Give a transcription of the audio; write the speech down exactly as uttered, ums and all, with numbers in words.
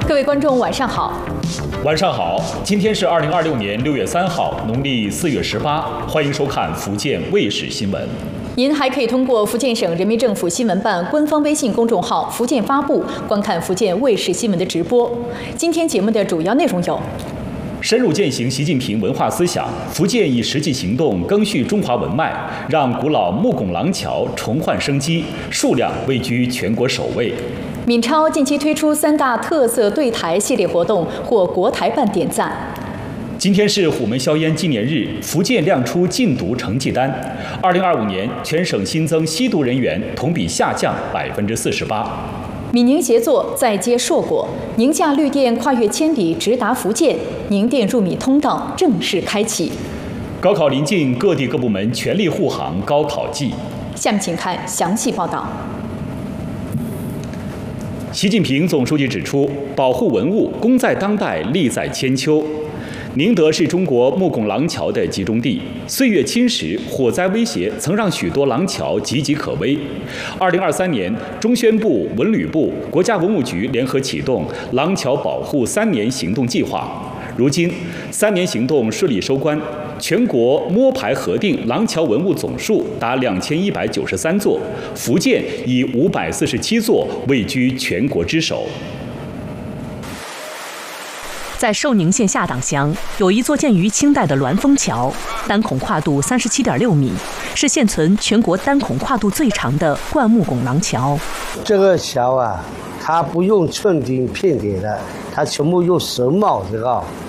各位观众，晚上好。 晚上好，今天是二零二六年六月三号，农历四月十八，欢迎收看福建卫视新闻。 您还可以通过福建省人民政府新闻办官方微信公众号“福建发布”观看福建卫视新闻的直播。今天节目的主要内容有： 深入践行习近平文化思想，福建以实际行动赓续中华文脉，让古老木拱廊桥重焕生机，数量位居全国首位。 闽超近期推出三大特色对台系列活动，获国台办点赞。 今天是虎门销烟纪念日，福建亮出禁毒成绩单。二零二五年全省新增吸毒人员同比下降百分之四十八。 闽宁协作再接硕果，宁夏绿电跨越千里直达福建，宁电入闽通道正式开启。 高考临近，各地各部门全力护航高考季。 下面请看详细报道。 习近平总书记指出，保护文物功在当代，利在千秋。宁德是中国木拱廊桥的集中地，岁月侵蚀、火灾威胁曾让许多廊桥岌岌可危。二零二三年，中宣部、文旅部、国家文物局联合启动廊桥保护三年行动计划。如今，三年行动顺利收官，全国摸排核定廊桥文物总数达两千一百九十三座，福建以五百四十七座位居全国之首。 在寿宁县下党乡，有一座建于清代的鸾峰桥，单孔跨度三十七点六米，是现存全国单孔跨度最长的灌木拱廊桥。 这个桥啊，它不用寸钉片铁的，它全部用榫卯子啊，